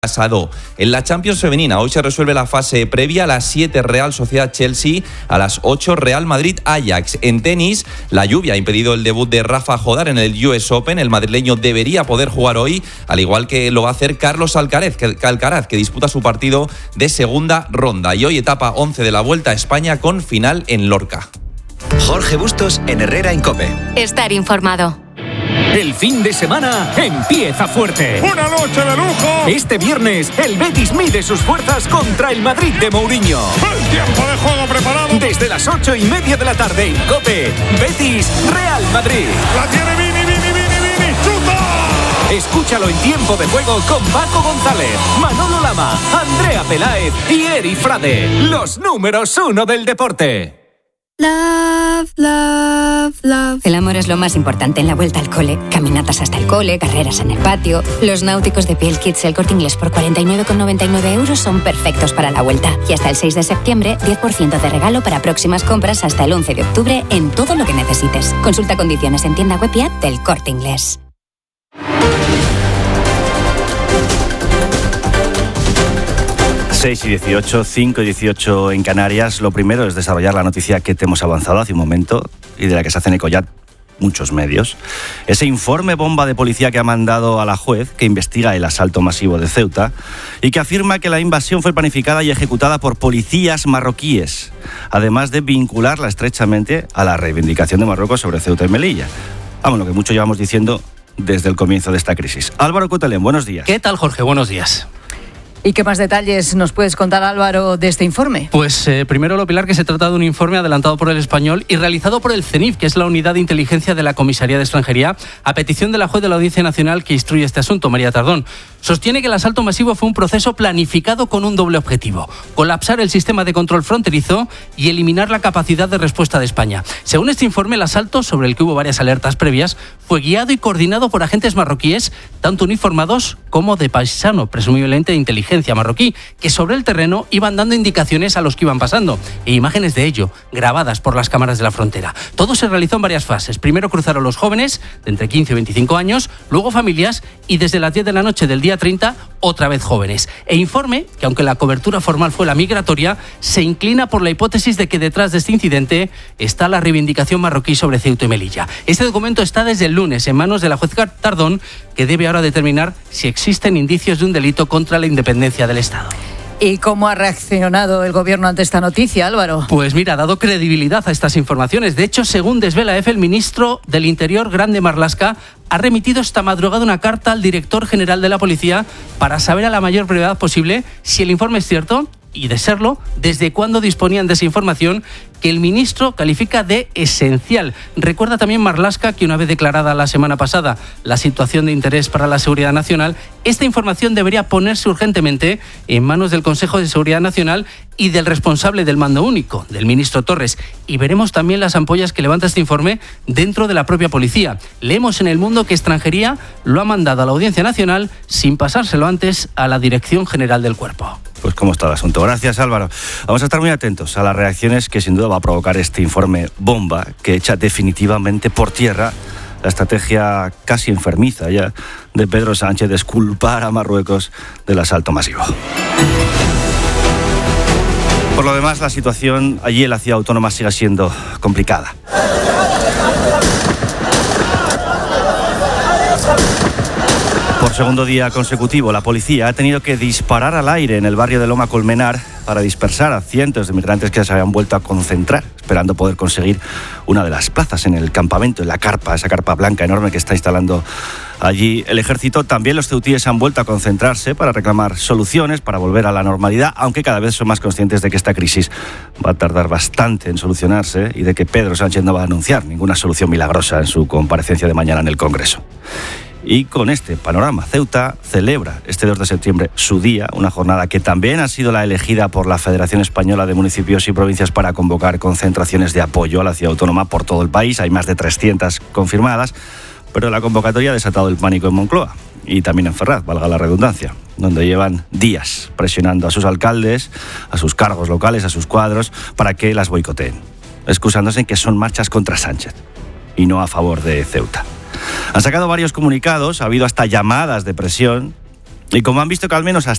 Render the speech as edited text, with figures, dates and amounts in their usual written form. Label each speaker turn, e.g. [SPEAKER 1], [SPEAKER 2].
[SPEAKER 1] Pasado. En la Champions femenina hoy se resuelve la fase previa. A las 7 Real Sociedad Chelsea, a las 8 Real Madrid Ajax. En tenis, la lluvia ha impedido el debut de Rafa Jodar en el US Open. El madrileño debería poder jugar hoy, al igual que lo va a hacer Carlos Alcaraz, que disputa su partido de segunda ronda. Y hoy etapa 11 de la Vuelta a España con final en Lorca.
[SPEAKER 2] Jorge Bustos en Herrera en COPE.
[SPEAKER 3] Estar informado.
[SPEAKER 4] El fin de semana empieza fuerte.
[SPEAKER 5] ¡Una noche de lujo!
[SPEAKER 4] Este viernes, el Betis mide sus fuerzas contra el Madrid de Mourinho.
[SPEAKER 5] ¡El tiempo de juego preparado!
[SPEAKER 4] Desde las 8:30 de la tarde en COPE, Betis Real Madrid.
[SPEAKER 5] ¡La tiene Vini! ¡Chuta!
[SPEAKER 4] Escúchalo en tiempo de juego con Paco González, Manolo Lama, Andrea Peláez y Eri Frade. Los números 1 del deporte.
[SPEAKER 6] Love, love, love. El amor es lo más importante en la vuelta al cole. Caminatas hasta el cole, carreras en el patio. Los náuticos de Piel Kids El Corte Inglés por 49,99 € son perfectos para la vuelta. Y hasta el 6 de septiembre, 10% de regalo para próximas compras hasta el 11 de octubre en todo lo que necesites. Consulta condiciones en tienda web y app del Corte Inglés.
[SPEAKER 7] ...6 y 18, 5 y 18 en Canarias. Lo primero es desarrollar la noticia que te hemos avanzado hace un momento y de la que se hacen eco ya muchos medios. Ese informe bomba de policía que ha mandado a la juez que investiga el asalto masivo de Ceuta y que afirma que la invasión fue planificada y ejecutada por policías marroquíes, además de vincularla estrechamente a la reivindicación de Marruecos sobre Ceuta y Melilla. Vamos, lo que mucho llevamos diciendo desde el comienzo de esta crisis. Álvaro Cotelén, buenos días.
[SPEAKER 8] ¿Qué tal, Jorge? Buenos días.
[SPEAKER 9] ¿Y qué más detalles nos puedes contar, Álvaro, de este informe?
[SPEAKER 8] Pues primero, Pilar, que se trata de un informe adelantado por El Español y realizado por el CENIF, que es la unidad de inteligencia de la Comisaría de Extranjería, a petición de la juez de la Audiencia Nacional que instruye este asunto, María Tardón. Sostiene que el asalto masivo fue un proceso planificado con un doble objetivo: colapsar el sistema de control fronterizo y eliminar la capacidad de respuesta de España. Según este informe, el asalto, sobre el que hubo varias alertas previas, fue guiado y coordinado por agentes marroquíes, tanto uniformados como de paisano, presumiblemente de inteligencia marroquí, que sobre el terreno iban dando indicaciones a los que iban pasando, e imágenes de ello, grabadas por las cámaras de la frontera. Todo se realizó en varias fases. Primero cruzaron los jóvenes, de entre 15 y 25 años, luego familias, y desde las 10 de la noche del día 30, otra vez jóvenes. E informe que, aunque la cobertura formal fue la migratoria, se inclina por la hipótesis de que detrás de este incidente está la reivindicación marroquí sobre Ceuta y Melilla. Este documento está desde el lunes en manos de la juez Tardón, que debe ahora determinar si existen indicios de un delito contra la independencia del Estado.
[SPEAKER 9] ¿Y cómo ha reaccionado el gobierno ante esta noticia, Álvaro?
[SPEAKER 8] Pues mira, ha dado credibilidad a estas informaciones. De hecho, según desvela EFE, el ministro del Interior, Grande Marlaska, ha remitido esta madrugada una carta al director general de la policía para saber a la mayor brevedad posible si el informe es cierto y, de serlo, desde cuándo disponían de esa información que el ministro califica de esencial. Recuerda también Marlaska que, una vez declarada la semana pasada la situación de interés para la seguridad nacional, esta información debería ponerse urgentemente en manos del Consejo de Seguridad Nacional y del responsable del mando único, del ministro Torres. Y veremos también las ampollas que levanta este informe dentro de la propia policía. Leemos en El Mundo que Extranjería lo ha mandado a la Audiencia Nacional sin pasárselo antes a la Dirección General del Cuerpo.
[SPEAKER 7] Pues cómo está el asunto. Gracias, Álvaro. Vamos a estar muy atentos a las reacciones que sin duda va a provocar este informe bomba que echa definitivamente por tierra la estrategia casi enfermiza ya de Pedro Sánchez de exculpar a Marruecos del asalto masivo. Por lo demás, la situación allí en la ciudad autónoma sigue siendo complicada. Por segundo día consecutivo, la policía ha tenido que disparar al aire en el barrio de Loma Colmenar para dispersar a cientos de migrantes que se habían vuelto a concentrar, esperando poder conseguir una de las plazas en el campamento, en la carpa, esa carpa blanca enorme que está instalando allí el ejército. También los ceutíes han vuelto a concentrarse para reclamar soluciones, para volver a la normalidad, aunque cada vez son más conscientes de que esta crisis va a tardar bastante en solucionarse y de que Pedro Sánchez no va a anunciar ninguna solución milagrosa en su comparecencia de mañana en el Congreso. Y con este panorama, Ceuta celebra este 2 de septiembre su día, una jornada que también ha sido la elegida por la Federación Española de Municipios y Provincias para convocar concentraciones de apoyo a la ciudad autónoma por todo el país. Hay más de 300 confirmadas, pero la convocatoria ha desatado el pánico en Moncloa y también en Ferraz, valga la redundancia, donde llevan días presionando a sus alcaldes, a sus cargos locales, a sus cuadros, para que las boicoteen, excusándose en que son marchas contra Sánchez y no a favor de Ceuta. Han sacado varios comunicados, ha habido hasta llamadas de presión, y como han visto que al menos hasta